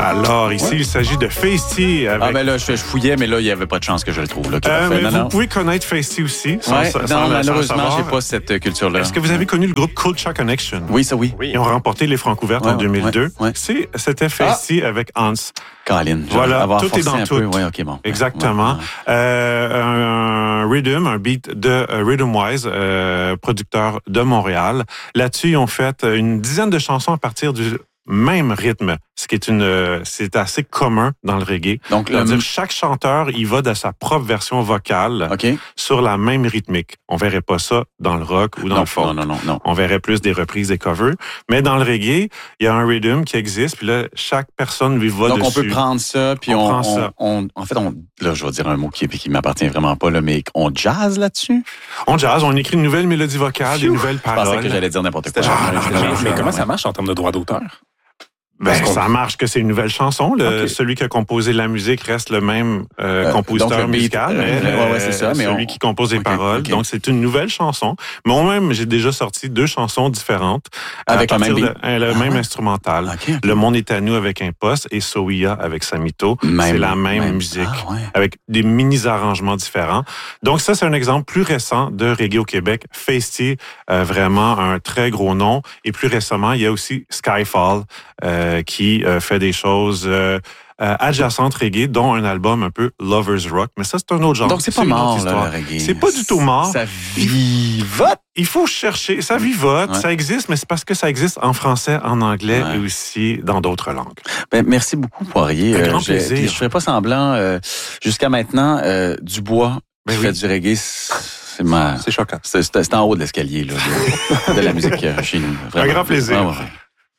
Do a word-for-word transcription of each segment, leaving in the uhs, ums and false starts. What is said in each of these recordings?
Alors, ici, ouais. il s'agit de Feisty. Avec... Ah, ben là, je, je fouillais, mais là, il n'y avait pas de chance que je le trouve. Là, euh, mais non, vous non. pouvez connaître Feisty aussi, sans, ouais, sans, non, sans malheureusement, je j'ai pas cette culture-là. Est-ce que vous avez connu le groupe Culture Connection? Oui, ça oui. Ils ont remporté les Francs-Ouvertes ouais, en deux mille deux. Ouais, ouais. C'est, c'était Feisty ah. avec Hans. Caroline, voilà, tout est dans tout. Oui, ok, bon. Exactement. Ouais, ouais. Euh, un, un rhythm, un beat de uh, Rhythm Wise, euh, producteur de Montréal. Là-dessus, ils ont fait une dizaine de chansons à partir du même rythme, ce qui est une, euh, c'est assez commun dans le reggae. Donc, le... dire, chaque chanteur, il va de sa propre version vocale okay. sur la même rythmique. On verrait pas ça dans le rock ou dans non, le folk. Non, non, non, non. On verrait plus des reprises, des covers. Mais dans le reggae, il y a un rhythm qui existe, puis là, chaque personne lui va Donc, dessus. Donc, on peut prendre ça, puis on, on, on, prend ça. on, en fait, on, là, je vais dire un mot qui, qui m'appartient vraiment pas, là, mais on jazz là-dessus? On jazz, on écrit une nouvelle mélodie vocale, des nouvelles paroles. Je pensais que j'allais dire n'importe quoi. Ah, non, non, non, mais comment ça marche en termes de droits d'auteur? Ben, ça marche que c'est une nouvelle chanson. Le, okay. Celui qui a composé la musique reste le même euh, euh, compositeur donc, musical, beat, mais euh, ouais, ouais, c'est ça, mais celui on... qui compose les okay, paroles. Okay. Donc, c'est une nouvelle chanson. Moi-même, j'ai déjà sorti deux chansons différentes. Avec le même beat? De, euh, le ah, même ouais. instrumental. Okay, okay. Le Monde est à nous avec un poste et Soia avec Samito. Même, c'est la même, même. musique, ah, ouais. avec des mini-arrangements différents. Donc, ça, c'est un exemple plus récent de reggae au Québec. Feisty, euh, vraiment un très gros nom. Et plus récemment, il y a aussi Skyfall, euh, qui euh, fait des choses euh, euh, adjacentes reggae, dont un album un peu Lovers Rock. Mais ça, c'est un autre genre. Donc, c'est, c'est pas mort, là, le reggae. C'est pas du tout mort. Ça vivote. Il faut chercher. Ça vivote, ouais. ça existe, mais c'est parce que ça existe en français, en anglais ouais. et aussi dans d'autres langues. Ben, merci beaucoup, Poirier. Un grand euh, plaisir. Je ferai pas semblant. Euh, jusqu'à maintenant, euh, Dubois ben qui oui. fait du reggae, c'est ma... C'est choquant. C'est, c'est, c'est en haut de l'escalier là, de, de la musique euh, chez nous. Vraiment. Un grand plaisir. Ah, ouais.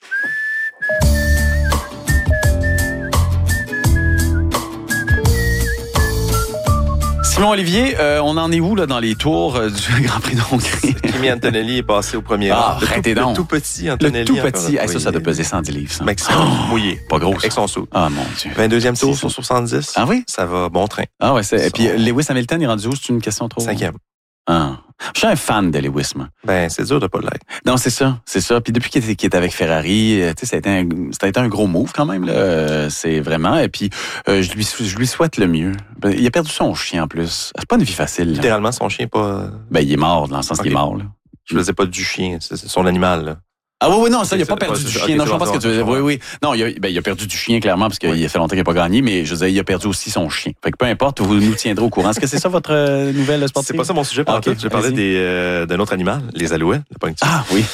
Simon Olivier, euh, on en est où là dans les tours euh, du Grand Prix d'Hongrie? Kimi Antonelli est passé au premier ah, rang. Arrêtez le, donc. le tout petit Antonelli. Le tout petit. Encore, hey, ça, ça doit peser cent dix livres. Ça. Maximum oh, mouillé. Pas gros. Ça. Avec son sou. Ah mon Dieu. vingt-deuxième tour sur soixante-dix. Ah oui? Ça va bon train. Ah ouais. C'est... Et puis Lewis Hamilton est rendu où? C'est une question trop? Cinquième. Ah. Je suis un fan de Lewis, moi. Ben, c'est dur de pas l'être. Non, c'est ça, c'est ça. Puis depuis qu'il était, qu'il était avec Ferrari, tu sais, ça a été un, ça a été un gros move quand même, là. C'est vraiment. Et puis, euh, je lui, je lui souhaite le mieux. Il a perdu son chien en plus. C'est pas une vie facile. Là. Littéralement, son chien est pas. Ben, il est mort, dans le sens okay. qu'il est mort, là. Je faisais pas du chien, c'est son animal, là. Ah oui, oui, non, ça, il a pas c'est, perdu c'est, du c'est, chien. okay, non, je pense que tu veux dire. Oui, oui. Non, il a, ben, il a perdu du chien, clairement, parce qu'il oui. a fait longtemps qu'il n'a pas gagné, mais je veux dire, il a perdu aussi son chien. Fait que peu importe, vous nous tiendrez au courant. Est-ce que c'est ça votre euh, nouvelle sportive? C'est pas ça mon sujet, par ah, okay. Je parlais des, euh, d'un autre animal, les alouettes. Ah oui.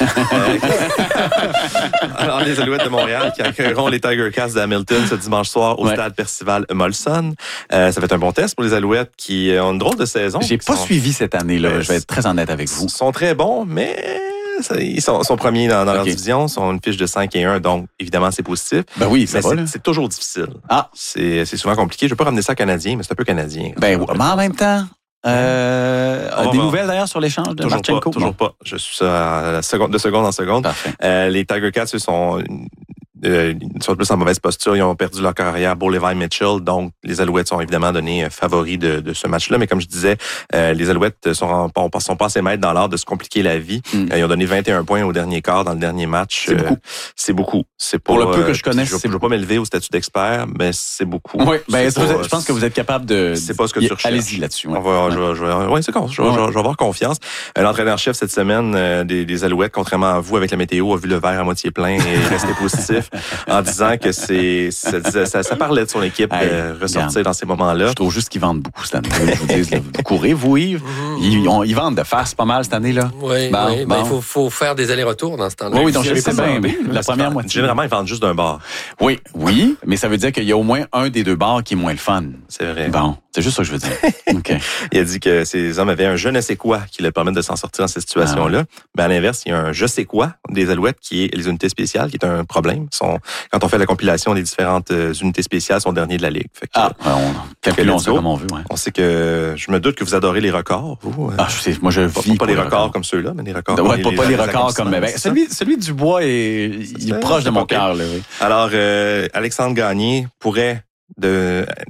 Alors, les alouettes de Montréal qui accueilleront les Tiger Cats de Hamilton ce dimanche soir au ouais. stade Percival Molson. Euh, ça va être un bon test pour les alouettes qui ont une drôle de saison. J'ai pas sont... suivi cette année-là, euh, je vais être très honnête avec vous. Ils sont très bons, mais... Ils sont, sont premiers dans, dans okay. leur division, sont une fiche de cinq et un, donc évidemment c'est positif. Ben oui, ça mais va, c'est, là. c'est toujours difficile. Ah. C'est, c'est souvent compliqué. Je ne veux pas ramener ça canadien, mais c'est un peu canadien. Ben oui, mais en même temps, euh, des voir. nouvelles d'ailleurs sur l'échange de toujours Marchenko? Pas, toujours pas. Je suis ça à seconde, de seconde en seconde. Parfait. Euh, les Tiger Cats, eux, sont... Euh, ils sont plus en mauvaise posture. Ils ont perdu leur carrière pour Levi Mitchell. Donc, les Alouettes sont évidemment donnés favoris de, de ce match-là. Mais comme je disais, euh, les Alouettes sont, sont pas assez maîtres dans l'art de se compliquer la vie. Mm. Euh, ils ont donné vingt et un points au dernier quart dans le dernier match. C'est beaucoup. Euh, c'est beaucoup. C'est pas, pour le peu que je connais, je ne veux pas m'élever au statut d'expert, mais c'est beaucoup. Oui, ben, pas, je pense que vous êtes capable de... C'est pas ce que tu recherches. Allez-y là-dessus. Ouais. On va, ouais. je, je, ouais, c'est con. Je, ouais. je, je vais avoir confiance. Euh, l'entraîneur-chef cette semaine euh, des, des Alouettes, contrairement à vous avec la météo, a vu le verre à moitié plein et est resté positif en disant que c'est ça, ça, ça parlait de son équipe hey, de ressortir regarde, dans ces moments-là. Je trouve juste qu'ils vendent beaucoup cette année. Je vous dis, vous courez, vous, Yves. Mm-hmm. Ils, on, ils vendent de face pas mal cette année-là. Oui, bon, oui bon. Ben, il faut, faut faire des allers-retours dans ce temps-là. Oui, oui, donc je sais bien, mais la première moitié. Généralement, ils vendent juste d'un bar. Oui, oui, mais ça veut dire qu'il y a au moins un des deux bars qui est moins le fun. C'est vrai. Bon, c'est juste ça que je veux dire. Okay. Il a dit que ces hommes avaient un je ne sais quoi qui leur permet de s'en sortir dans cette situation-là. Ah. Mais à l'inverse, il y a un je sais quoi des Alouettes qui est les unités spéciales, qui est un problème. Sont, quand on fait la compilation des différentes unités spéciales, sont derniers de la Ligue. Fait que, ah, euh, on calcule ça comme on veut. Ouais. On sait que je me doute que vous adorez les records, vous. Ah, je sais, moi je vis pas, pas les records, records comme ceux-là, mais les records. Ouais, les, pas, les, pas les, les records comme ben, celui, celui du bois est, il est proche de mon cœur. Là, oui. Alors, euh, Alexandre Gagné pourrait de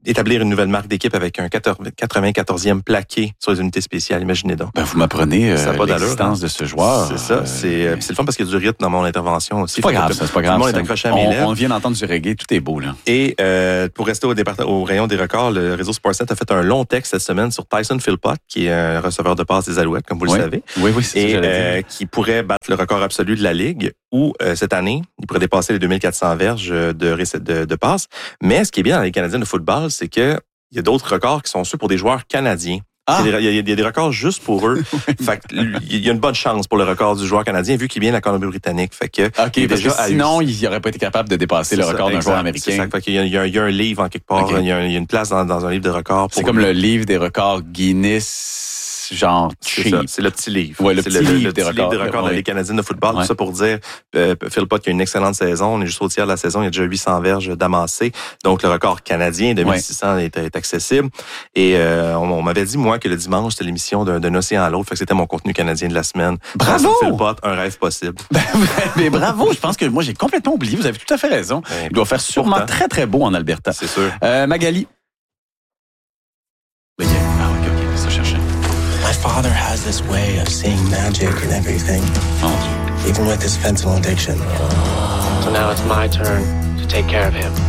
établir une nouvelle marque d'équipe avec un quatre-vingt-quatorzième plaqué sur les unités spéciales. Imaginez donc. Ben, vous m'apprenez euh, l'existence hein? de ce joueur. C'est ça. Euh, c'est, c'est le fun parce qu'il y a du rythme dans mon intervention aussi. C'est pas grave, ça, c'est pas grave. Tout le monde est accroché à mes lèvres. On vient d'entendre du reggae, tout est beau, là. Et euh, pour rester au, départ, au rayon des records, le réseau Sportsnet a fait un long texte cette semaine sur Tyson Philpott, qui est un receveur de passe des Alouettes, comme vous oui. le savez. Oui, oui, c'est Et ça, euh, qui pourrait battre le record absolu de la Ligue, où euh, cette année, il pourrait dépasser les deux mille quatre cents verges de, de, de passes. Mais ce qui est bien dans les Canadiens de football, c'est que il y a d'autres records qui sont ceux pour des joueurs canadiens. Ah. Il, y a des, il y a des records juste pour eux. Fait que, il y a une bonne chance pour le record du joueur canadien, vu qu'il vient de la Colombie-Britannique. Fait que, OK, il parce que sinon, il n'aurait pas été capable de dépasser c'est le record ça, d'un exact, joueur américain. C'est ça. Fait qu'il y a, il y a, il y a un livre en quelque part. Okay. Il, y a, il y a une place dans, dans un livre de records. C'est comme lui. Le livre des records Guinness. Genre c'est cheap. Ça, c'est le petit livre. Ouais, le c'est petit le, livre le des petit records. livre des records ouais. des Canadiens de football. Ouais. Tout ça pour dire, euh, Philpott qui a une excellente saison. On est juste au tiers de la saison. Il y a déjà huit cents verges d'amassés. Donc, le record canadien de mille six cents ouais. est, est accessible. Et euh, on, on m'avait dit, moi, que le dimanche, c'était l'émission d'un, d'un océan à l'autre. Fait que c'était mon contenu canadien de la semaine. Bravo! Philpott, un rêve possible. Ben, mais bravo! Je pense que moi, j'ai complètement oublié. Vous avez tout à fait raison. Ben, il doit faire sûrement pourtant. très, très beau en Alberta. C'est sûr. Euh, Magali. Ah, OK, OK. C'est ça, chercher. My father has this way of seeing magic in everything, oh. even with his fentanyl addiction. So now it's my turn to take care of him.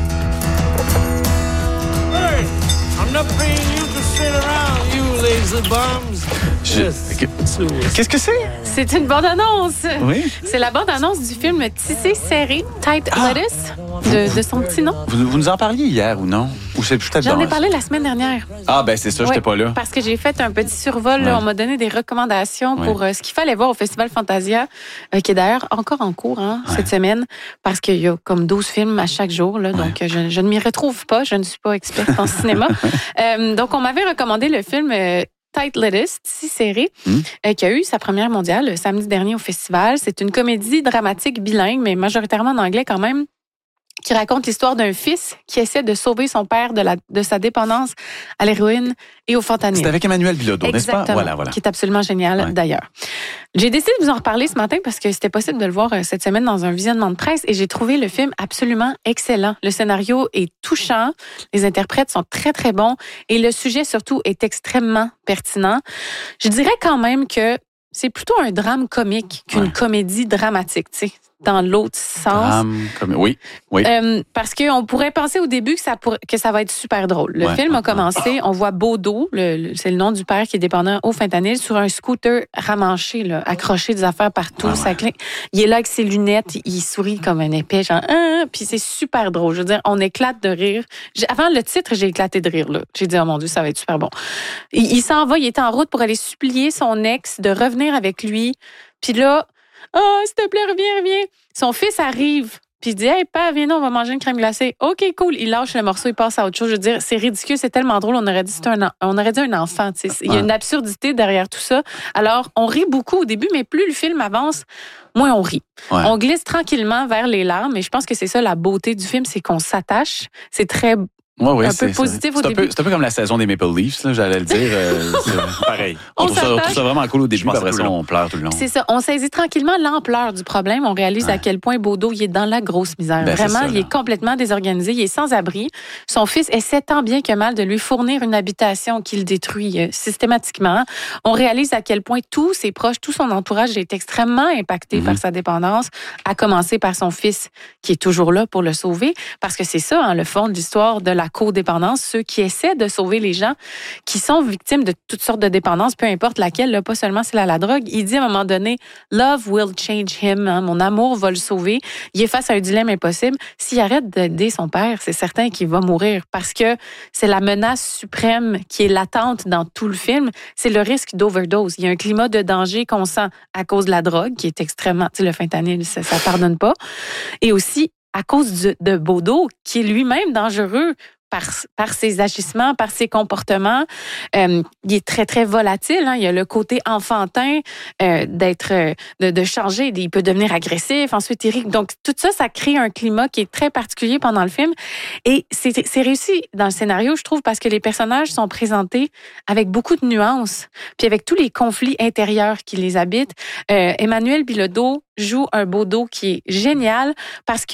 Hey, I'm not paying you to sit around, you lazy bums. Je... Qu'est-ce que c'est? C'est une bande-annonce. Oui. C'est la bande-annonce du film Tissé serré, Tight ah. Lettuce, de, de son petit nom. Vous, vous nous en parliez hier ou non? Ou c'est peut-être J'en dans... ai parlé la semaine dernière. Ah, ben c'est ça, ouais, j'étais pas là. Parce que j'ai fait un petit survol. Ouais. Là, on m'a donné des recommandations ouais. pour euh, ce qu'il fallait voir au Festival Fantasia, euh, qui est d'ailleurs encore en cours hein, ouais. cette semaine, parce qu'il y a comme douze films à chaque jour. Là, ouais. Donc, je, je ne m'y retrouve pas. Je ne suis pas experte en cinéma. Euh, donc, on m'avait recommandé le film... Euh, Tight Lettuce, Tissé serré, mm. euh, qui a eu sa première mondiale le samedi dernier au festival. C'est une comédie dramatique bilingue, mais majoritairement en anglais quand même, qui raconte l'histoire d'un fils qui essaie de sauver son père de, la, de sa dépendance à l'héroïne et au fentanyl. C'est avec Emmanuel Bilodeau, n'est-ce pas? Voilà, voilà. Qui est absolument génial, ouais. d'ailleurs. J'ai décidé de vous en reparler ce matin parce que c'était possible de le voir cette semaine dans un visionnement de presse et j'ai trouvé le film absolument excellent. Le scénario est touchant, les interprètes sont très, très bons et le sujet, surtout, est extrêmement pertinent. Je dirais quand même que c'est plutôt un drame comique qu'une ouais. comédie dramatique, tu sais. Dans l'autre sens. Drame, comme... Oui, oui. Euh, parce qu'on pourrait penser au début que ça, pour... que ça va être super drôle. Le ouais, film a commencé, on voit Bodo, le, le, c'est le nom du père qui est dépendant au fentanyl, sur un scooter ramanché, là, accroché des affaires partout. Ah, ça ouais. Il est là avec ses lunettes, il sourit comme un épais, genre, ah, puis c'est super drôle. Je veux dire, on éclate de rire. J'ai... Avant le titre, j'ai éclaté de rire, là. J'ai dit, oh mon Dieu, ça va être super bon. Il, il s'en va, il est en route pour aller supplier son ex de revenir avec lui. Puis là, oh, s'il te plaît, reviens, reviens. Son fils arrive, puis il dit, hey, père, viens, on va manger une crème glacée. OK, cool. Il lâche le morceau, il passe à autre chose. Je veux dire, c'est ridicule, c'est tellement drôle. On aurait dit, c'est un, on aurait dit un enfant, tu sais. Il y a une absurdité derrière tout ça. Alors, on rit beaucoup au début, mais plus le film avance, moins on rit. Ouais. On glisse tranquillement vers les larmes, et je pense que c'est ça la beauté du film, c'est qu'on s'attache. C'est très Ouais, ouais, un c'est, peu positif au c'est début. Un peu, c'est un peu comme la saison des Maple Leafs, là, j'allais le dire. Euh, c'est pareil. On, on, trouve ça, on trouve ça vraiment cool au début, puis après ça, on pleure tout le long. C'est ça. On saisit tranquillement l'ampleur du problème. On réalise ouais. à quel point Bodo, il est dans la grosse misère. Ben, vraiment, ça, il est complètement désorganisé. Il est sans abri. Son fils essaie tant bien que mal de lui fournir une habitation qu'il détruit euh, systématiquement. On réalise à quel point tous ses proches, tout son entourage est extrêmement impacté mm-hmm. par sa dépendance, à commencer par son fils qui est toujours là pour le sauver. Parce que c'est ça, hein, le fond de l'histoire de la codépendance. Ceux qui essaient de sauver les gens qui sont victimes de toutes sortes de dépendances, peu importe laquelle, là, pas seulement celle à la drogue. Il dit à un moment donné, « Love will change him hein, ». Mon amour va le sauver. Il est face à un dilemme impossible. S'il arrête d'aider son père, c'est certain qu'il va mourir parce que c'est la menace suprême qui est latente dans tout le film. C'est le risque d'overdose. Il y a un climat de danger qu'on sent à cause de la drogue qui est extrêmement... Tu sais, le fentanyl, ça, ça pardonne pas. Et aussi à cause de, de Bodo, qui est lui-même dangereux Par, par ses agissements, par ses comportements. Euh, il est très, très volatile. Hein. Il y a le côté enfantin euh, d'être, euh, de, de changer. Il peut devenir agressif, ensuite il rit. Donc, tout ça, ça crée un climat qui est très particulier pendant le film. Et c'est, c'est réussi dans le scénario, je trouve, parce que les personnages sont présentés avec beaucoup de nuances, puis avec tous les conflits intérieurs qui les habitent. Euh, Emmanuel Bilodeau joue un Bodo qui est génial parce que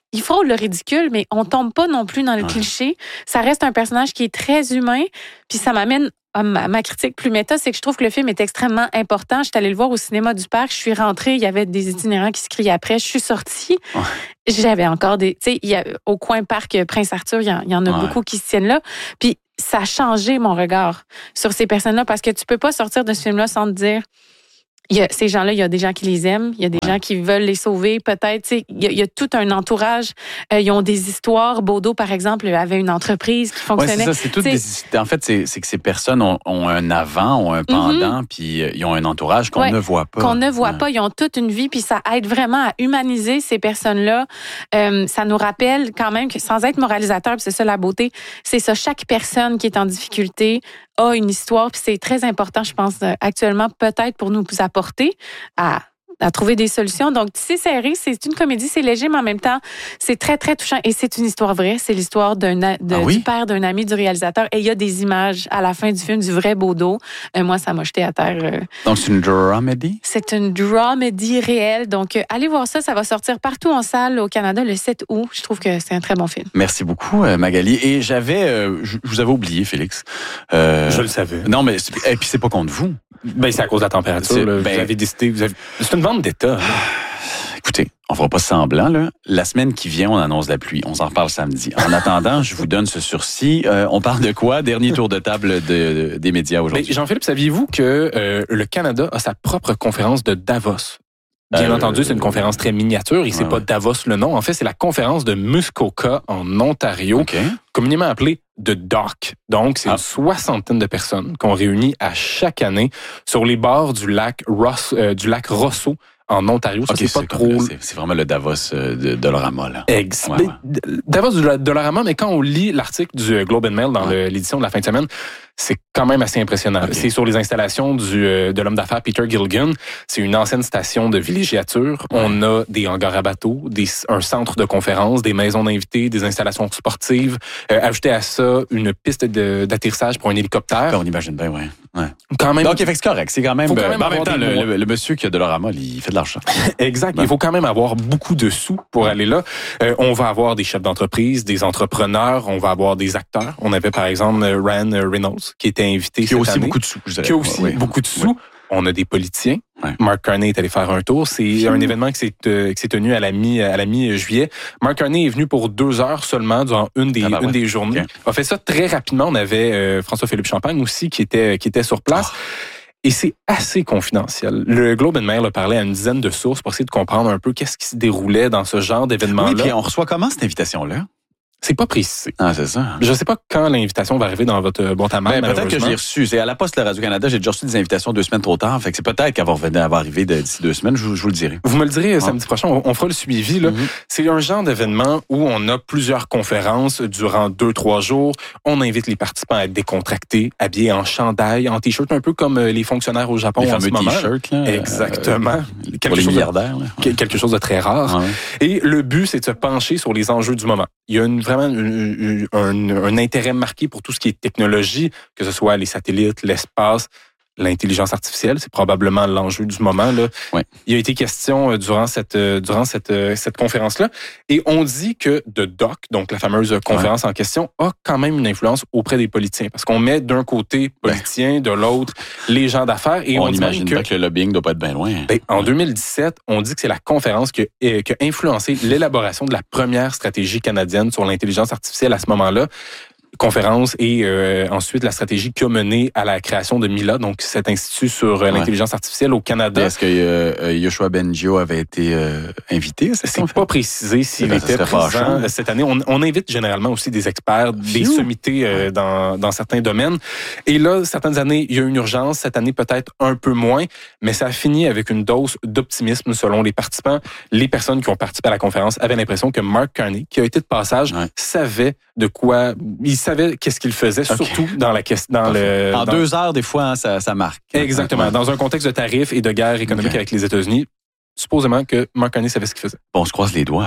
il frôle le ridicule, mais on tombe pas non plus dans le ouais. cliché. Ça reste un personnage qui est très humain, puis ça m'amène à ma, ma critique plus méta, c'est que je trouve que le film est extrêmement important. Je suis allée le voir au cinéma du Parc, je suis rentrée, il y avait des itinérants qui se criaient après, je suis sortie, ouais. j'avais encore des... Tu sais, il y a au coin Parc Prince-Arthur, il y en, il y en a ouais. beaucoup qui se tiennent là, puis ça a changé mon regard sur ces personnes-là, parce que tu peux pas sortir de ce film-là sans te dire... Il y a, ces gens-là, il y a des gens qui les aiment, il y a des ouais. gens qui veulent les sauver, peut-être. Tu sais, il y a, il y a tout un entourage. Euh, ils ont des histoires. Bodo, par exemple, avait une entreprise qui fonctionnait. Ouais, c'est ça. C'est toutes des, en fait, c'est, c'est que ces personnes ont, ont un avant, ont un pendant, mm-hmm. puis euh, ils ont un entourage qu'on ouais, ne voit pas. Qu'on ne voit ouais. pas. Ils ont toute une vie, puis ça aide vraiment à humaniser ces personnes-là. Euh, ça nous rappelle quand même que, sans être moralisateur, puis c'est ça la beauté, c'est ça. Chaque personne qui est en difficulté a une histoire, puis c'est très important, je pense, actuellement, peut-être pour nous apporter à, à trouver des solutions. Donc, Tissé serré, c'est une comédie, c'est léger, mais en même temps, c'est très, très touchant. Et c'est une histoire vraie. C'est l'histoire d'un, de, ah oui? du père d'un ami du réalisateur. Et il y a des images à la fin du film du vrai Bodo. Euh, moi, ça m'a jeté à terre. Euh... Donc, c'est une dramedy? C'est une dramedy réelle. Donc, euh, allez voir ça. Ça va sortir partout en salle au Canada le sept août. Je trouve que c'est un très bon film. Merci beaucoup, Magali. Et j'avais... Euh, je vous avais oublié, Félix. Euh, je le savais. Non, mais... Et puis, c'est pas contre vous. Ben, c'est à cause de la température. Là. Ben, vous avez décidé... Vous avez... C'est une vente d'État. Là. Écoutez, on fera pas semblant, là. La semaine qui vient, on annonce la pluie. On s'en reparle samedi. En attendant, je vous donne ce sursis. Euh, on parle de quoi? Dernier tour de table de, de, des médias aujourd'hui. Ben, Jean-Philippe, saviez-vous que euh, le Canada a sa propre conférence de Davos? Bien euh, entendu, c'est une conférence très miniature et c'est ouais, pas ouais. Davos le nom. En fait, c'est la conférence de Muskoka en Ontario, okay. communément appelée de D O C. Donc, c'est ah. une soixantaine de personnes qu'on réunit à chaque année sur les bords du lac Ross, euh, du lac Rosso en Ontario. Ça, okay, c'est pas c'est trop... C'est, c'est vraiment le Davos de Dollarama, là. Ex- ouais, ouais. Davos de Dollarama, mais quand on lit l'article du Globe and Mail dans ouais. le, l'édition de la fin de semaine, c'est quand même assez impressionnant. Okay. C'est sur les installations du, de l'homme d'affaires Peter Gilligan. C'est une ancienne station de villégiature. Ouais. On a des hangars à bateaux, des, un centre de conférence, des maisons d'invités, des installations sportives. Euh, ajouter à ça une piste de, d'atterrissage pour un hélicoptère. On imagine bien, oui. Ouais. Quand même. Donc, c'est correct. C'est quand même... Faut quand même euh, en même temps, le, le, le monsieur qui a Dollarama, il fait de l'argent. Exact. Ouais. Il faut quand même avoir beaucoup de sous pour ouais. aller là. Euh, on va avoir des chefs d'entreprise, des entrepreneurs, on va avoir des acteurs. On avait, par exemple, Ryan Reynolds, qui était invité qui a aussi année, beaucoup de sous. Je dirais. Qui a aussi ouais. beaucoup de sous. Ouais. On a des politiciens. Ouais. Mark Carney est allé faire un tour. C'est un événement qui s'est, euh, qui s'est tenu à la mi à la mi-juillet. Mark Carney est venu pour deux heures seulement durant une des ah ben une ouais. des journées. Okay. On a fait ça très rapidement. On avait euh, François-Philippe Champagne aussi qui était qui était sur place. Oh. Et c'est assez confidentiel. Le Globe and Mail a parlé à une dizaine de sources pour essayer de comprendre un peu qu'est-ce qui se déroulait dans ce genre d'événement-là. Oui, puis on reçoit comment cette invitation-là? C'est pas précisé. Ah, c'est ça. Je sais pas quand l'invitation va arriver dans votre boîte à mail. Ben, peut-être que je l'ai reçu. C'est à la Poste, le Radio-Canada, j'ai déjà reçu des invitations deux semaines trop tard. Fait que c'est peut-être qu'elle va revenir, elle va arriver d'ici deux semaines. Je, je vous le dirai. Vous me le direz ah. samedi prochain. On, on fera le suivi, là. Mm-hmm. C'est un genre d'événement où on a plusieurs conférences durant deux, trois jours. On invite les participants à être décontractés, habillés en chandail, en t-shirt, un peu comme les fonctionnaires au Japon les en ce moment. T-shirts, là. Exactement. Euh, quelque pour les chose milliardaires, de, là. Ouais. Quelque chose de très rare. Ah, ouais. Et le but, c'est de se pencher sur les enjeux du moment. Il y a une, vraiment une, une Un, un intérêt marqué pour tout ce qui est technologie, que ce soit les satellites, l'espace, l'intelligence artificielle, c'est probablement l'enjeu du moment. Là. Ouais. Il y a été question durant cette durant cette cette conférence-là, et on dit que de D O C, donc la fameuse conférence ouais. en question, a quand même une influence auprès des politiciens, parce qu'on met d'un côté politiciens, ouais. de l'autre les gens d'affaires, et on, on imagine que, pas que le lobbying doit pas être bien loin. Ben, en deux mille dix-sept, on dit que c'est la conférence qui a, qui a influencé l'élaboration de la première stratégie canadienne sur l'intelligence artificielle à ce moment-là. Conférence et euh, ensuite la stratégie qui a mené à la création de Mila, donc cet institut sur euh, l'intelligence artificielle au Canada. Est-ce que euh, Yoshua Bengio avait été euh, invité à cette C'est pas précisé s'il était présent cette année. On, on invite généralement aussi des experts, des Phew. sommités euh, dans, dans certains domaines. Et là, certaines années, il y a une urgence. Cette année, peut-être un peu moins, mais ça a fini avec une dose d'optimisme selon les participants. Les personnes qui ont participé à la conférence avaient l'impression que Mark Carney, qui a été de passage, ouais. savait de quoi... Il savait qu'est-ce qu'il faisait, okay. surtout dans la question, dans le. En dans... deux heures, des fois, hein, ça, ça marque. Exactement. Ouais. Dans un contexte de tarifs et de guerre économique okay. avec les États-Unis, supposément que Mark Carney savait ce qu'il faisait. Bon, on se croise les doigts.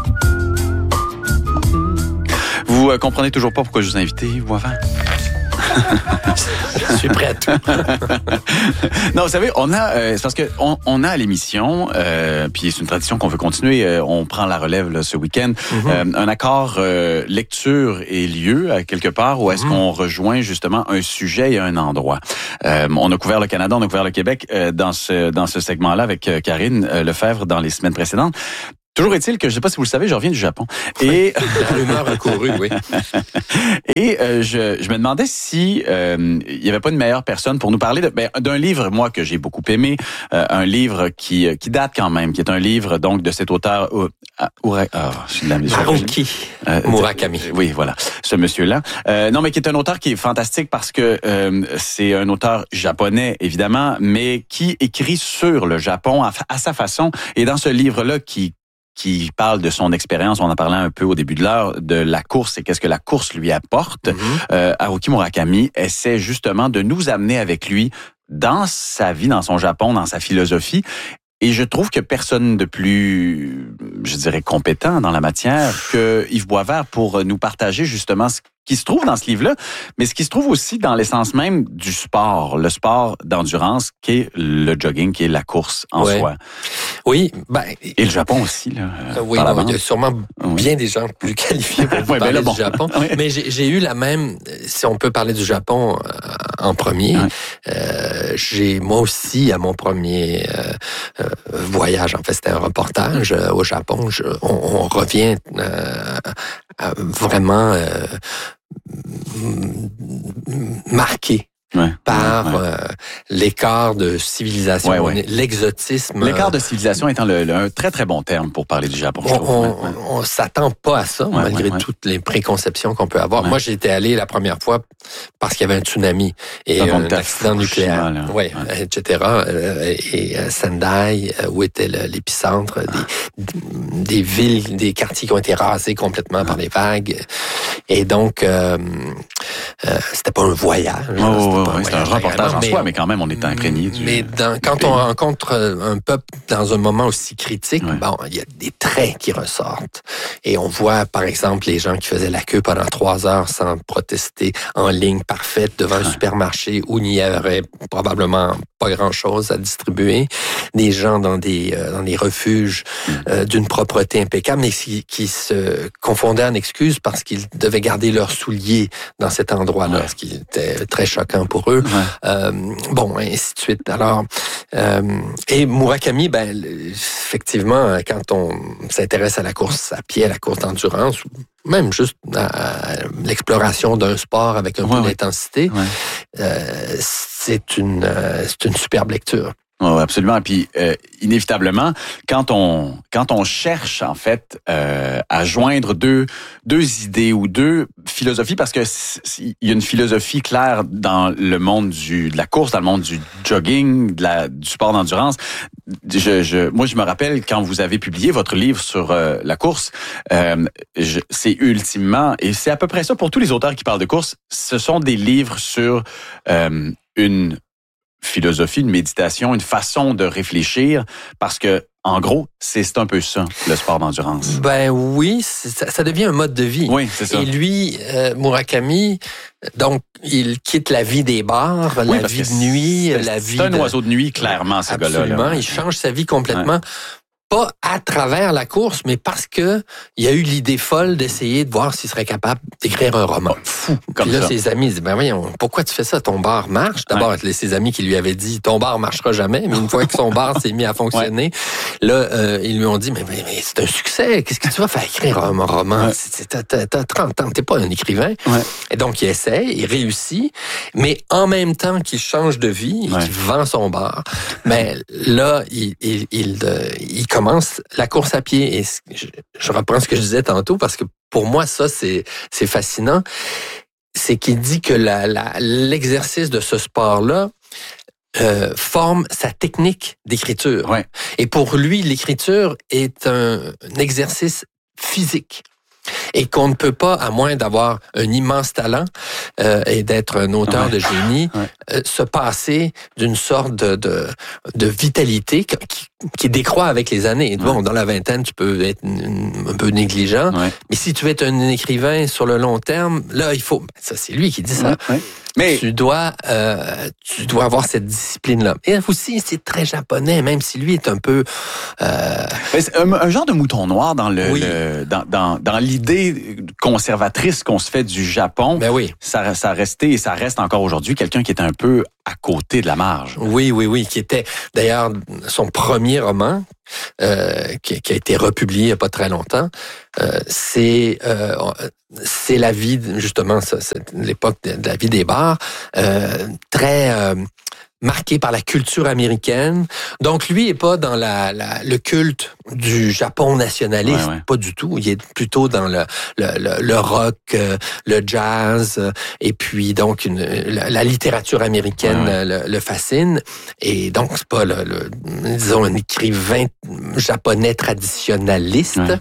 Vous euh, comprenez toujours pas pourquoi je vous ai invité, vous, avant? Je suis prêt à tout. Non, vous savez, on a, euh, c'est parce que on, on a à l'émission, euh, puis c'est une tradition qu'on veut continuer. Euh, on prend la relève là, ce week-end, mm-hmm. euh, un accord euh, lecture et lieu à quelque part où est-ce mm-hmm. qu'on rejoint justement un sujet et un endroit. Euh, on a couvert le Canada, on a couvert le Québec euh, dans ce dans ce segment-là avec euh, Karine euh, Lefebvre dans les semaines précédentes. Toujours est-il que, je ne sais pas si vous le savez, je reviens du Japon. Et la rumeur a couru, oui. Et euh, je, je me demandais si euh, il n'y avait pas une meilleure personne pour nous parler de, ben, d'un livre, moi, que j'ai beaucoup aimé, euh, un livre qui qui date quand même, qui est un livre donc de cet auteur uh, uh, uh, Haruki euh, Murakami. Oui, voilà, ce monsieur-là. Euh, non, mais qui est un auteur qui est fantastique parce que euh, c'est un auteur japonais, évidemment, mais qui écrit sur le Japon à, à sa façon. Et dans ce livre-là, qui qui parle de son expérience, on en parlait un peu au début de l'heure, de la course et qu'est-ce que la course lui apporte. Mm-hmm. Euh, Haruki Murakami essaie justement de nous amener avec lui dans sa vie, dans son Japon, dans sa philosophie. Et je trouve que personne de plus, je dirais, compétent dans la matière que Yves Boisvert pour nous partager justement ce qui se trouve dans ce livre-là, mais ce qui se trouve aussi dans l'essence même du sport, le sport d'endurance qui est le jogging, qui est la course en ouais. soi. Oui, ben et le Japon aussi là. Euh, oui, non, il y a sûrement oui. bien des gens plus qualifiés pour vous ouais, parler ben là, bon. du Japon. Oui. Mais j'ai, j'ai eu la même, si on peut parler du Japon euh, en premier, oui. euh, j'ai moi aussi à mon premier euh, euh, voyage, en fait, c'était un reportage euh, au Japon. Je, on, on revient euh, à vraiment euh, marqué ouais, par ouais, ouais. Euh, l'écart de civilisation, ouais, ouais. l'exotisme. L'écart de civilisation étant le, le, un très très bon terme pour parler du Japon. On, je trouve. on, ouais. on s'attend pas à ça, ouais, malgré ouais, ouais. toutes les préconceptions qu'on peut avoir. Ouais. Moi, j'étais allé la première fois parce qu'il y avait un tsunami et ah, un accident nucléaire, ouais, ouais. et cetera. Et Sendai, où était l'épicentre, des, des villes, des quartiers qui ont été rasés complètement ouais. par les vagues. Et donc, euh, euh, c'était pas un voyage. Oh, oh, oui, c'est un reportage en soi, mais quand même, on est imprégné du... Mais dans, quand on rencontre un peuple dans un moment aussi critique, ouais. bon, il y a des traits qui ressortent. Et on voit, par exemple, les gens qui faisaient la queue pendant trois heures sans protester en ligne parfaite devant ouais. un supermarché où il n'y aurait probablement pas grand-chose à distribuer. Des gens dans des, euh, dans des refuges euh, d'une propreté impeccable, mais qui, qui se confondaient en excuses parce qu'ils devaient garder leurs souliers dans cet endroit-là, ouais. ce qui était très choquant pour eux. Ouais. Euh, bon, ainsi de suite. Alors, euh, et Murakami, ben, effectivement, quand on s'intéresse à la course à pied, à la course d'endurance, ou même juste à l'exploration d'un sport avec un ouais, peu ouais. d'intensité, ouais. Euh, c'est une, euh, c'est une superbe lecture. Oui, absolument. Et puis, euh, inévitablement, quand on quand on cherche en fait euh, à joindre deux deux idées ou deux philosophies, parce que il y a une philosophie claire dans le monde du de la course, dans le monde du jogging, de la du sport d'endurance. Je, je moi, je me rappelle quand vous avez publié votre livre sur euh, la course, euh, je, c'est ultimement et c'est à peu près ça pour tous les auteurs qui parlent de course. Ce sont des livres sur euh, une philosophie, une méditation, une façon de réfléchir, parce que en gros, c'est, c'est un peu ça, le sport d'endurance. Ben oui, ça, ça devient un mode de vie. Oui, c'est ça. Et lui, euh, Murakami, donc, il quitte la vie des bars, oui, la vie de nuit, c'est, la c'est vie... C'est un de... oiseau de nuit, clairement, ce Absolument, gars-là. Absolument, il change sa vie complètement. Ouais. Pas à travers la course, mais parce que il y a eu l'idée folle d'essayer de voir s'il serait capable d'écrire un roman. Fou. Comme Puis là, ça. Ses amis disent, ben voyons, pourquoi tu fais ça? Ton bar marche. D'abord, ouais. ses amis qui lui avaient dit, ton bar marchera jamais. Mais une fois que son bar s'est mis à fonctionner, ouais. là, euh, ils lui ont dit, mais, mais, mais c'est un succès. Qu'est-ce que tu vas faire écrire un roman? Ouais. C'est, t'as, t'as, t'as trente ans, t'es pas un écrivain. Ouais. Et donc, il essaie, il réussit. Mais en même temps qu'il change de vie et ouais. qu'il vend son bar, mais là, il, il, il, il, il commence la course à pied. Et je, je reprends ce que je disais tantôt parce que pour moi, ça, c'est, c'est fascinant. C'est qu'il dit que la, la, l'exercice de ce sport-là euh, forme sa technique d'écriture. Ouais. Et pour lui, l'écriture est un, un exercice physique. et qu'on ne peut pas, à moins d'avoir un immense talent euh, et d'être un auteur ouais. de génie, ouais. euh, se passer d'une sorte de, de, de vitalité qui, qui décroît avec les années. Ouais. Bon, dans la vingtaine, tu peux être un peu négligent, ouais. mais si tu veux être un écrivain sur le long terme, là, il faut... Ça, c'est lui qui dit ça. Ouais. Mais tu dois, euh, tu dois avoir cette discipline-là. Et aussi, c'est très japonais, même si lui est un peu euh... c'est un, un genre de mouton noir dans le, oui. le dans, dans dans l'idée conservatrice qu'on se fait du Japon. Ben oui. Ça ça restait et ça reste encore aujourd'hui quelqu'un qui est un peu à côté de la marge. Oui, oui, oui, qui était d'ailleurs son premier roman. Euh, qui, qui a été republié il n'y a pas très longtemps, euh, c'est euh, c'est la vie, justement, ça, c'est l'époque de, de la vie des bars, euh, très euh, marquée par la culture américaine. Donc, lui est pas dans la, la le culte du Japon nationaliste, ouais, ouais. pas du tout. Il est plutôt dans le le, le, le rock, euh, le jazz, euh, et puis donc une, la, la littérature américaine ouais, ouais. Le, le fascine. Et donc, c'est pas le, le disons un écrivain japonais traditionnaliste. Ouais.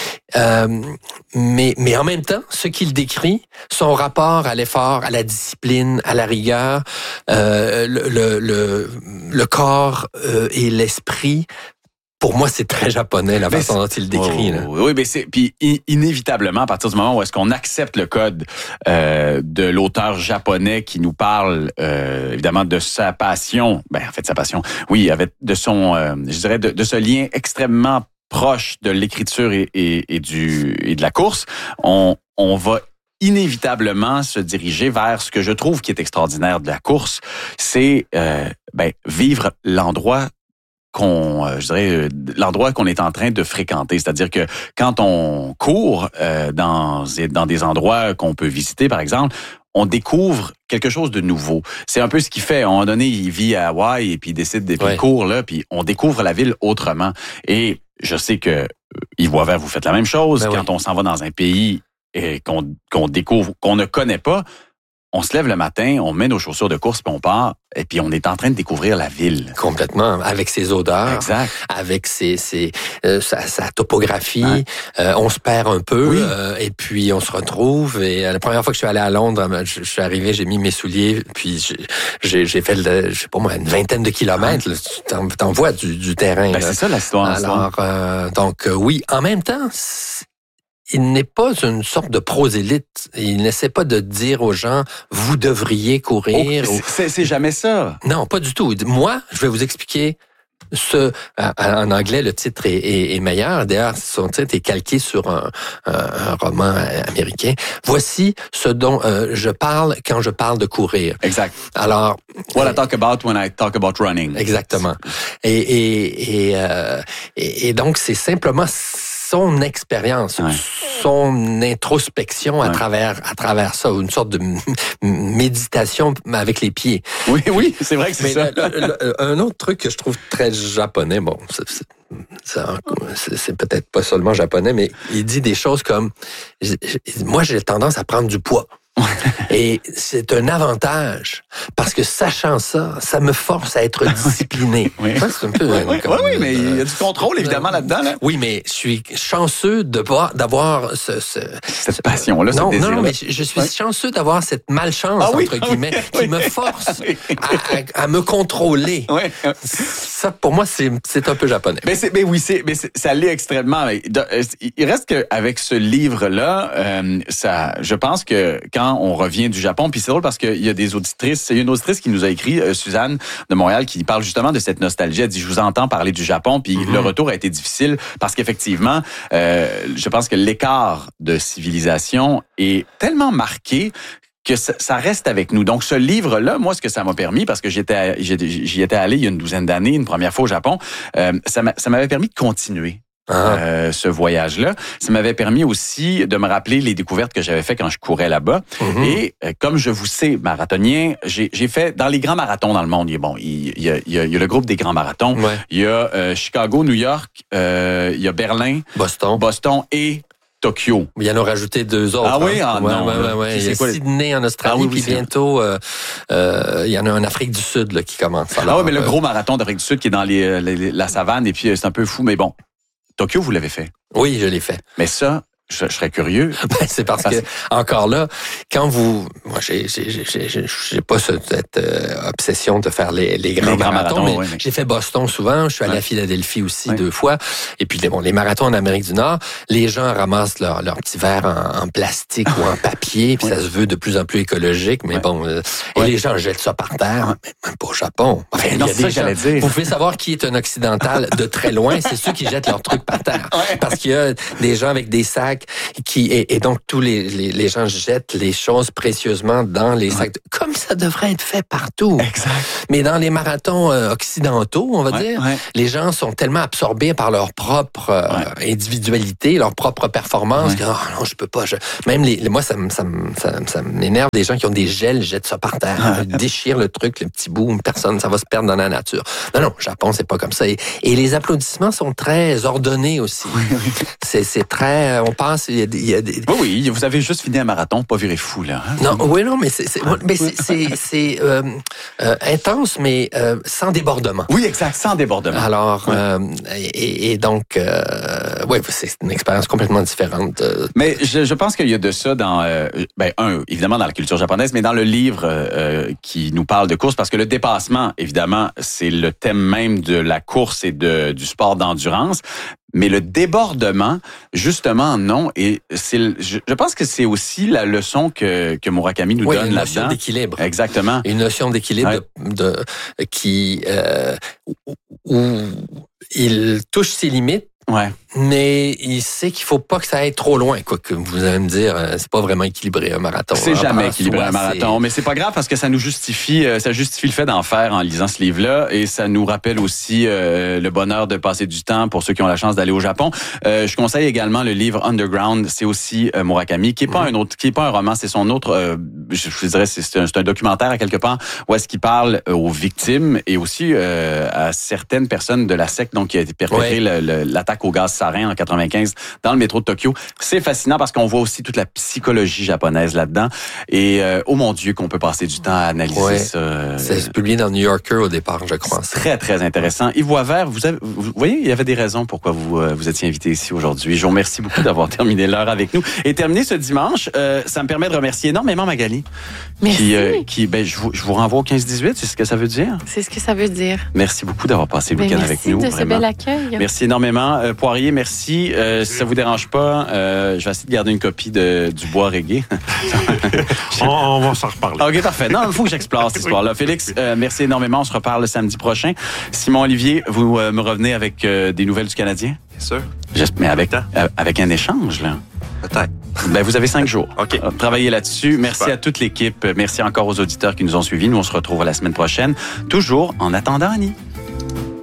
Euh, mais, mais en même temps, ce qu'il décrit, son rapport à l'effort, à la discipline, à la rigueur, euh, le, le, le, le corps euh, et l'esprit, pour moi, c'est très japonais, la façon dont il décrit. Oh, là. Oui, mais c'est puis inévitablement, à partir du moment où est-ce qu'on accepte le code euh, de l'auteur japonais qui nous parle, euh, évidemment, de sa passion, ben en fait, sa passion, oui, avec de son, euh, je dirais, de, de ce lien extrêmement proche de l'écriture et, et, et du et de la course, on, on va inévitablement se diriger vers ce que je trouve qui est extraordinaire de la course, c'est euh, ben, vivre l'endroit qu'on, euh, je dirais, l'endroit qu'on est en train de fréquenter. C'est-à-dire que quand on court euh, dans, dans des endroits qu'on peut visiter, par exemple, on découvre quelque chose de nouveau. C'est un peu ce qu'il fait. À un moment donné, il vit à Hawaï et puis il décide de ouais. court là, puis on découvre la ville autrement. Et je sais que Yves Boisvert, vous faites la même chose. Ben quand oui. on s'en va dans un pays et qu'on, qu'on découvre, qu'on ne connaît pas, on se lève le matin, on met nos chaussures de course, puis on part, et puis on est en train de découvrir la ville. Complètement, avec ses odeurs, exact. avec ses, ses, euh, sa, sa topographie. Ouais. Euh, on se perd un peu, oui. euh, et puis on se retrouve. Et euh, la première fois que je suis allé à Londres, je, je suis arrivé, j'ai mis mes souliers, puis j'ai, j'ai fait, le, je sais pas moi, une vingtaine de kilomètres. Là, tu t'en, t'en vois du, du terrain. Ben, c'est ça l'histoire. Alors, euh, donc euh, oui, en même temps, il n'est pas une sorte de prosélyte. Il n'essaie pas de dire aux gens, vous devriez courir. Oh, c'est, c'est jamais ça. Non, pas du tout. Moi, je vais vous expliquer ce. En anglais, le titre est, est, est meilleur. D'ailleurs, son titre est calqué sur un, un, un roman américain. Voici ce dont euh, je parle quand je parle de courir. Exact. Alors, what I talk about when I talk about running. Exactement. Et et et, euh, et, et donc c'est simplement son expérience, ouais. son introspection à ouais. travers à travers ça, une sorte de m- méditation avec les pieds. Oui, oui, c'est vrai que c'est Mais ça. Le, le, le, un autre truc que je trouve très japonais, bon, c'est, c'est, c'est, c'est peut-être pas seulement japonais, mais il dit des choses comme moi j'ai tendance à prendre du poids. Et c'est un avantage parce que sachant ça, ça me force à être discipliné. Oui, ça, c'est un peu. Oui, oui, oui, mais il y a du contrôle évidemment là-dedans. Là. Oui, mais je suis chanceux de voir, d'avoir ce, ce cette ce, passion-là, non, ce désir-là. Non, non, mais je suis oui. chanceux d'avoir cette malchance ah, oui, entre guillemets oui, qui me force oui. à, à, à me contrôler. Oui. Ça, pour moi, c'est, c'est un peu japonais. Mais, c'est, mais oui, c'est, mais c'est, ça l'est extrêmement. Il reste qu'avec ce livre-là, euh, ça, je pense que quand on revient du Japon, puis c'est drôle parce qu'il y a des auditrices, il y a une auditrice qui nous a écrit, euh, Suzanne de Montréal, qui parle justement de cette nostalgie. Elle dit, je vous entends parler du Japon, puis mm-hmm. le retour a été difficile parce qu'effectivement, euh, je pense que l'écart de civilisation est tellement marqué que ça, ça reste avec nous. Donc, ce livre-là, moi, ce que ça m'a permis, parce que j'étais, j'y étais allé il y a une douzaine d'années, une première fois au Japon, euh, ça, m'a, ça m'avait permis de continuer. Ah. Euh, ce voyage-là. Ça m'avait permis aussi de me rappeler les découvertes que j'avais fait quand je courais là-bas. Mm-hmm. Et euh, comme je vous sais, marathonien, j'ai, j'ai fait dans les grands marathons dans le monde. Il y a, bon, il y a, il y a, il y a le groupe des grands marathons. Ouais. Il y a euh, Chicago, New York, euh, il y a Berlin, Boston, Boston et Tokyo. Il y en a rajouté deux autres. Ah oui, hein? ah ouais, non. Ouais, ouais, ouais. Il y a Sydney en Australie, ah, oui, puis oui, bientôt, euh, euh, il y en a un en Afrique du Sud là, qui commence. Alors, ah oui, mais euh, le gros marathon d'Afrique du Sud qui est dans les, les, la savane, et puis c'est un peu fou, mais bon. Tokyo, vous l'avez fait? Oui, je l'ai fait. Mais ça, Je, je serais curieux. Ben, c'est parce, parce que, encore là, quand vous... Moi, j'ai, j'ai, j'ai, j'ai, j'ai pas cette euh, obsession de faire les, les grands les marathons, marathons mais, oui, mais j'ai fait Boston souvent. Je suis allé ouais. à Philadelphie aussi ouais. deux fois. Et puis, bon, les marathons en Amérique du Nord, les gens ramassent leur, leur petit verre en, en plastique ou en papier, puis ouais. ça se veut de plus en plus écologique, mais ouais. bon... Euh, et ouais. les gens jettent ça par terre, ouais. même pas au Japon. Enfin, non, il y a des gens, dire. Vous pouvez savoir qui est un occidental de très loin, c'est ceux qui jettent leurs trucs par terre. Ouais. Parce qu'il y a des gens avec des sacs qui et, et donc tous les, les les gens jettent les choses précieusement dans les sacs, ouais. comme ça devrait être fait partout. Exact. Mais dans les marathons euh, occidentaux, on va ouais, dire, ouais. les gens sont tellement absorbés par leur propre euh, ouais. individualité, leur propre performance. Ouais. Que, oh non, je peux pas. Je... Même les, les moi, ça, ça, ça, ça m'énerve des gens qui ont des gels, jettent ça par terre, ouais. déchirent le truc, le petit bout, personne, ça va se perdre dans la nature. Non, non, au Japon, c'est pas comme ça. Et, et les applaudissements sont très ordonnés aussi. Oui, oui. C'est, c'est très, on pense, il y a, il y a des... Oui, oui, vous avez juste fini un marathon, pas viré fou, là. Hein? Non, oui, non, mais c'est, c'est, mais c'est, c'est, c'est euh, euh, intense, mais euh, sans débordement. Oui, exact, sans débordement. Alors, oui. euh, et, et donc, euh, oui, c'est une expérience complètement différente. Mais je, je pense qu'il y a de ça dans, euh, ben, un, évidemment dans la culture japonaise, mais dans le livre euh, qui nous parle de course, parce que le dépassement, évidemment, c'est le thème même de la course et de, du sport d'endurance. Mais le débordement, justement, non. Et c'est, je, je pense que c'est aussi la leçon que, que Murakami nous oui, donne une là-dedans. Notion d'équilibre. Exactement. Une notion d'équilibre ouais. de, de, qui, euh, où il touche ses limites. Ouais. Mais il sait qu'il faut pas que ça aille trop loin. Quoi que vous allez me dire, c'est pas vraiment équilibré un marathon. C'est jamais équilibré soi, un marathon, c'est... mais c'est pas grave parce que ça nous justifie, ça justifie le fait d'en faire en lisant ce livre-là, et ça nous rappelle aussi euh, le bonheur de passer du temps pour ceux qui ont la chance d'aller au Japon. Euh, je conseille également le livre Underground, c'est aussi euh, Murakami, qui est pas mmh. un autre, qui est pas un roman, c'est son autre. Euh, je, je dirais, c'est, c'est, un, c'est un documentaire à quelque part où est-ce qu'il parle euh, aux victimes et aussi euh, à certaines personnes de la secte donc qui a été perpétrée ouais. le, le, l'attaque au gaz sarin en quatre-vingt-quinze dans le métro de Tokyo. C'est fascinant parce qu'on voit aussi toute la psychologie japonaise là-dedans. Et euh, oh mon Dieu qu'on peut passer du temps à analyser ouais. ça. C'est publié dans New Yorker au départ, je crois. C'est très, très intéressant. Yves Boisvert, vous, avez, vous voyez, il y avait des raisons pourquoi vous euh, vous étiez invité ici aujourd'hui. Je vous remercie beaucoup d'avoir terminé l'heure avec nous. Et terminé ce dimanche, euh, ça me permet de remercier énormément Magali. Merci. Qui, euh, qui ben, je, vous, je vous renvoie au quinze dix-huit, c'est ce que ça veut dire? C'est ce que ça veut dire. Merci beaucoup d'avoir passé le week-end avec nous. Merci de ce bel accueil. Merci énormément. Euh, Poirier, merci. Euh, si ça vous dérange pas, euh, je vais essayer de garder une copie de, du bois reggae. on, on va s'en reparler. OK, parfait. Non, il faut que j'explore cette histoire-là. Félix, euh, merci énormément. On se reparle le samedi prochain. Simon Olivier, vous euh, me revenez avec euh, des nouvelles du Canadien? Bien sûr. Juste, mais avec, euh, avec un échange, là. Peut-être. Ben, vous avez cinq jours. OK. Travaillez là-dessus. Merci Super. À toute l'équipe. Merci encore aux auditeurs qui nous ont suivis. Nous, on se retrouve la semaine prochaine. Toujours en attendant Annie.